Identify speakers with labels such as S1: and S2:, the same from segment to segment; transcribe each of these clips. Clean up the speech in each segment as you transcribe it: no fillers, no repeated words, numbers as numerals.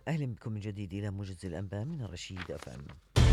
S1: أهلا بكم من جديد إلى موجز الأنباء من الرشيد أفهم.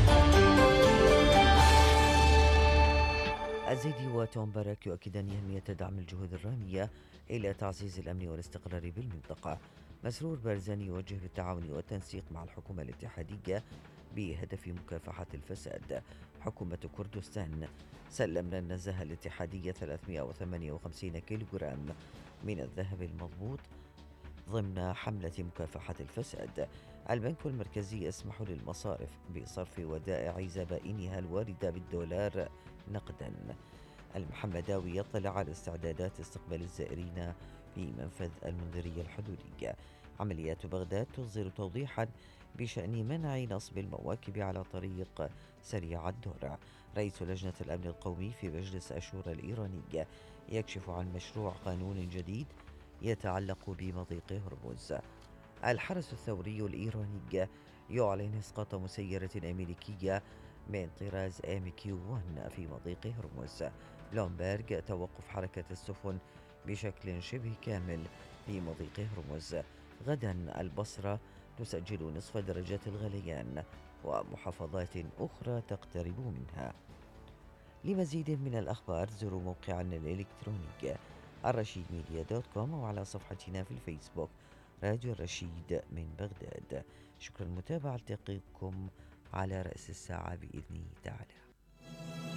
S1: الزيدي وتوم بارك يؤكدان أهمية دعم الجهود الرامية إلى تعزيز الأمن والاستقرار بالمنطقة. مسرور بارزاني يوجه بالتعاون والتنسيق مع الحكومة الاتحادية بهدف مكافحة الفساد. حكومة كردستان: سلمنا النزاهة الاتحادية 358 كيلوغرام من الذهب المضبوط ضمن حملة مكافحة الفساد. البنك المركزي يسمح للمصارف بصرف ودائع زبائنها الواردة بالدولار نقدا. المحمداوي يطلع على استعدادات استقبال الزائرين في منفذ المنذرية الحدودية. عمليات بغداد تصدر توضيحا بشأن منع نصب المواكب على طريق سريع الدرع. رئيس لجنة الأمن القومي في مجلس الشورى الإيراني يكشف عن مشروع قانون جديد يتعلق بمضيق هرمز. الحرس الثوري الإيراني يعلن إسقاط مسيرة أمريكية من طراز MQ-1 في مضيق هرمز. بلومبرغ: توقف حركة السفن بشكل شبه كامل في مضيق هرمز. غدا البصرة تسجل نصف درجات الغليان ومحافظات أخرى تقترب منها. لمزيد من الأخبار زوروا موقعنا الإلكتروني الرشيد media.com وعلى صفحتنا في الفيسبوك راديو الرشيد من بغداد. شكرا للمتابعة، التقيكم على رأس الساعة بإذن تعالى.